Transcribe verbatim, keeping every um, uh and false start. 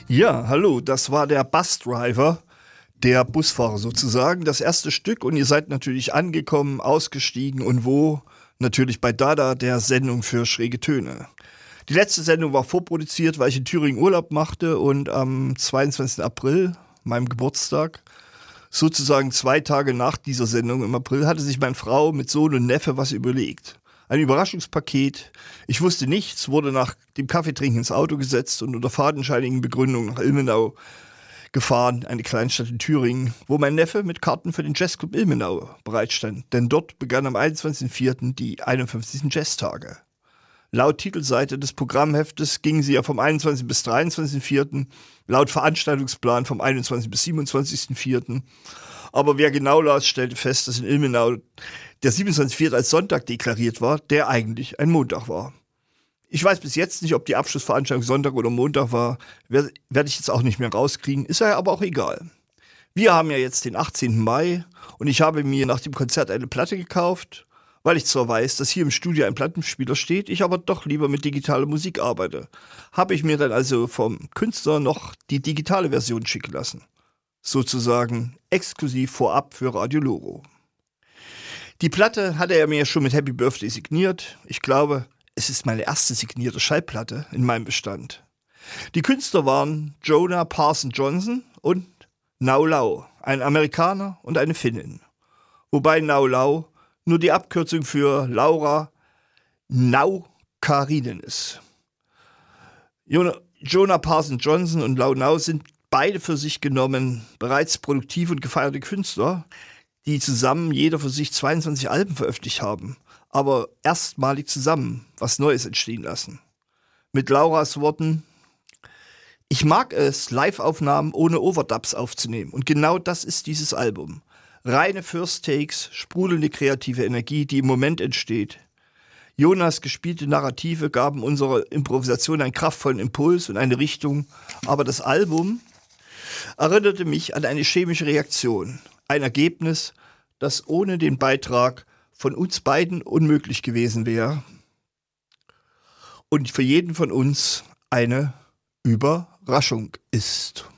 Ja, hallo, das war der Busdriver, der Busfahrer sozusagen. Das erste Stück und ihr seid natürlich angekommen, ausgestiegen und wo? Natürlich bei Dada, der Sendung für schräge Töne. Die letzte Sendung war vorproduziert, weil ich in Thüringen Urlaub machte und am zweiundzwanzigsten April, meinem Geburtstag, sozusagen zwei Tage nach dieser Sendung im April, hatte sich meine Frau mit Sohn und Neffe was überlegt. Ein Überraschungspaket. Ich wusste nichts, wurde nach dem Kaffeetrinken ins Auto gesetzt und unter fadenscheinigen Begründung nach Ilmenau gefahren, eine Kleinstadt in Thüringen, wo mein Neffe mit Karten für den Jazzclub Ilmenau bereitstand. Denn dort begann am einundzwanzigsten vierten die einundfünfzigsten Jazztage. Laut Titelseite des Programmheftes gingen sie ja vom einundzwanzigsten bis dreiundzwanzigsten vierten Laut Veranstaltungsplan vom einundzwanzigsten bis siebenundzwanzigsten vierten Aber wer genau las, stellte fest, dass in Ilmenau der siebenundzwanzigste vierte als Sonntag deklariert war, der eigentlich ein Montag war. Ich weiß bis jetzt nicht, ob die Abschlussveranstaltung Sonntag oder Montag war. Werde werd ich jetzt auch nicht mehr rauskriegen. Ist ja aber auch egal. Wir haben ja jetzt den achtzehnten Mai und ich habe mir nach dem Konzert eine Platte gekauft, weil ich zwar weiß, dass hier im Studio ein Plattenspieler steht, ich aber doch lieber mit digitaler Musik arbeite. Habe ich mir dann also vom Künstler noch die digitale Version schicken lassen. Sozusagen exklusiv vorab für Radio Loro. Die Platte hatte er mir schon mit Happy Birthday signiert. Ich glaube, es ist meine erste signierte Schallplatte in meinem Bestand. Die Künstler waren Jonah Parson Johnson und Nau Lau, ein Amerikaner und eine Finnin. Wobei Nau Lau nur die Abkürzung für Laura Naukarinen ist. Jonah, Jonah Parson Johnson und Lau Nau sind beide für sich genommen bereits produktive und gefeierte Künstler, die zusammen jeder für sich zweiundzwanzig Alben veröffentlicht haben, aber erstmalig zusammen was Neues entstehen lassen. Mit Lauras Worten: Ich mag es, Live-Aufnahmen ohne Overdubs aufzunehmen, und genau das ist dieses Album. Reine First Takes, sprudelnde kreative Energie, die im Moment entsteht. Jonas gespielte Narrative gaben unserer Improvisation einen kraftvollen Impuls und eine Richtung, aber das Album erinnerte mich an eine chemische Reaktion. Ein Ergebnis, das ohne den Beitrag von uns beiden unmöglich gewesen wäre und für jeden von uns eine Überraschung ist.